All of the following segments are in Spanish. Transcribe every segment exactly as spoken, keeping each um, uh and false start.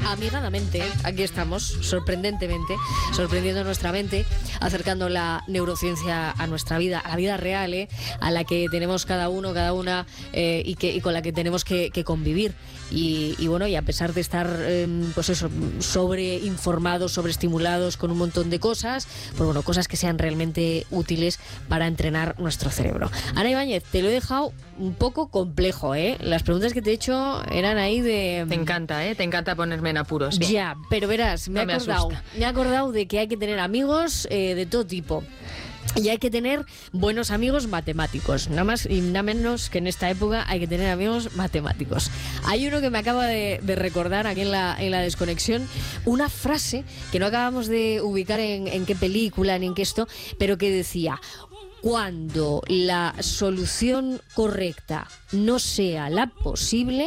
amigadamente, aquí estamos, sorprendentemente, sorprendiendo nuestra mente, acercando la neurociencia a nuestra vida, a la vida real, ¿eh? A la que tenemos cada uno, cada una, eh, y, que, y con la que tenemos que, que convivir. Y, y bueno, y a pesar de estar, eh, pues eso, sobreinformados, sobreestimulados con un montón de cosas, pues bueno, cosas que sean realmente útiles para entrenar nuestro cerebro. Ana Ibáñez, te lo he dejado un poco complejo, ¿eh? Las preguntas que te he hecho eran ahí de... Te encanta, ¿eh? Te encanta ponerme en apuros. Bien. Ya, pero verás, me, no he acordado, me, me he acordado de que hay que tener amigos eh, de todo tipo. Y hay que tener buenos amigos matemáticos. Nada más y nada menos que en esta época hay que tener amigos matemáticos. Hay uno que me acaba de, de recordar aquí en la, en la desconexión, una frase que no acabamos de ubicar en, en qué película ni en qué esto, pero que decía: cuando la solución correcta no sea la posible,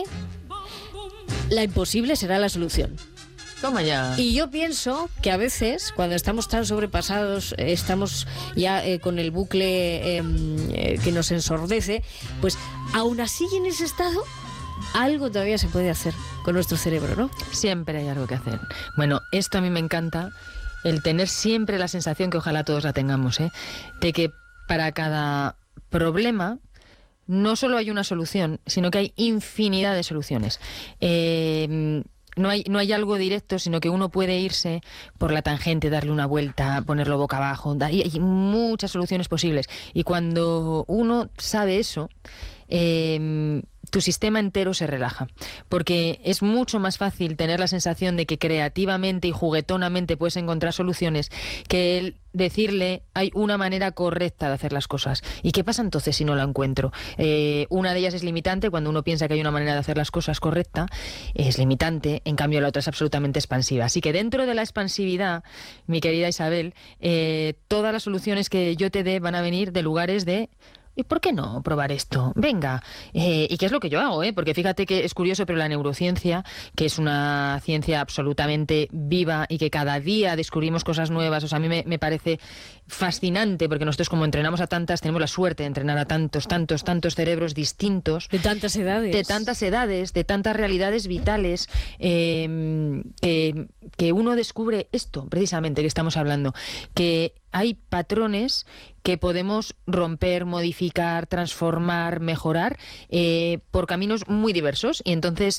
la imposible será la solución. Toma ya. Y yo pienso que a veces, cuando estamos tan sobrepasados, eh, estamos ya eh, con el bucle eh, eh, que nos ensordece, pues aún así en ese estado, algo todavía se puede hacer con nuestro cerebro, ¿no? Siempre hay algo que hacer. Bueno, esto a mí me encanta, el tener siempre la sensación, que ojalá todos la tengamos, ¿eh? De que para cada problema no solo hay una solución, sino que hay infinidad de soluciones. Eh... No hay, no hay algo directo, sino que uno puede irse por la tangente, darle una vuelta, ponerlo boca abajo. Hay, hay muchas soluciones posibles. Y cuando uno sabe eso, eh, tu sistema entero se relaja. Porque es mucho más fácil tener la sensación de que creativamente y juguetonamente puedes encontrar soluciones que el decirle hay una manera correcta de hacer las cosas. ¿Y qué pasa entonces si no la encuentro? Eh, una de ellas es limitante. Cuando uno piensa que hay una manera de hacer las cosas correcta, es limitante. En cambio, la otra es absolutamente expansiva. Así que dentro de la expansividad, mi querida Isabel, eh, todas las soluciones que yo te dé van a venir de lugares de... ¿Y por qué no probar esto? Venga. Eh, ¿Y qué es lo que yo hago? Eh? Porque fíjate que es curioso, pero la neurociencia, que es una ciencia absolutamente viva y que cada día descubrimos cosas nuevas, o sea, a mí me, me parece fascinante, porque nosotros, como entrenamos a tantas, tenemos la suerte de entrenar a tantos, tantos, tantos cerebros distintos. De tantas edades. De tantas edades, de tantas realidades vitales, eh, que, que uno descubre esto, precisamente, que estamos hablando, que hay patrones que podemos romper, modificar, transformar, mejorar eh, por caminos muy diversos. Y entonces